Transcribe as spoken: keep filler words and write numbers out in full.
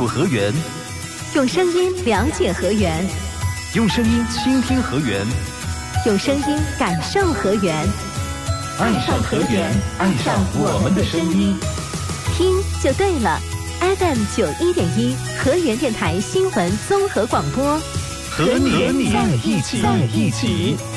入河源， 用声音了解河源， 用声音倾听河源， 用声音感受河源。 爱上河源，爱上我们的声音， 听就对了。F M 九一点一，河源电台新闻综合广播， 和你在一起，在一起。